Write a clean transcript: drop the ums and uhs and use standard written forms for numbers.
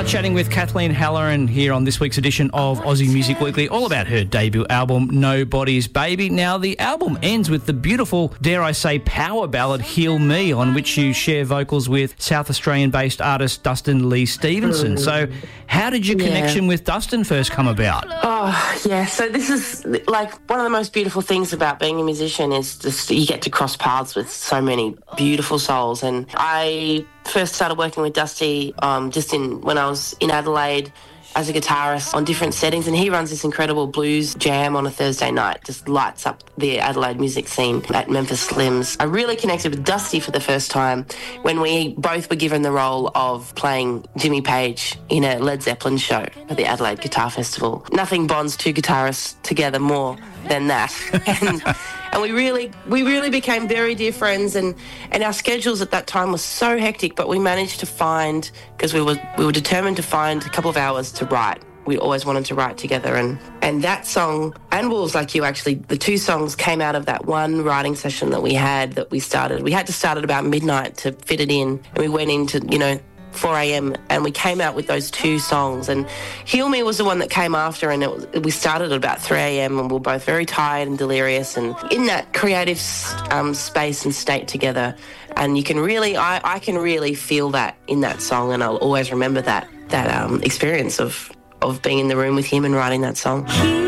Chatting with Kathleen Halloran here on this week's edition of Aussie Music Weekly, all about her debut album, Nobody's Baby. Now, the album ends with the beautiful, dare I say, power ballad, Heal Me, on which you share vocals with South Australian-based artist Dustin Lee Stevenson. So how did your connection with Dustin first come about? Oh, yeah. So this is, like, one of the most beautiful things about being a musician is just you get to cross paths with so many beautiful souls. And I first started working with Dusty when I was in Adelaide as a guitarist on different settings, and he runs this incredible blues jam on a Thursday night, just lights up the Adelaide music scene at Memphis Slims. I really connected with Dusty for the first time when we both were given the role of playing Jimmy Page in a Led Zeppelin show at the Adelaide Guitar Festival. Nothing bonds two guitarists together more than that. And we really became very dear friends, and our schedules at that time were so hectic, but we managed to find, because we were determined to find a couple of hours to write. We always wanted to write together, and that song and Wolves Like You, actually, the two songs came out of that one writing session that we had started. We had to start at about midnight to fit it in, and we went into, 4 a.m. and we came out with those two songs, and Heal Me was the one that came after, and we started at about 3 a.m. and we were both very tired and delirious and in that creative space and state together, and you can really, I can really feel that in that song, and I'll always remember that experience of being in the room with him and writing that song.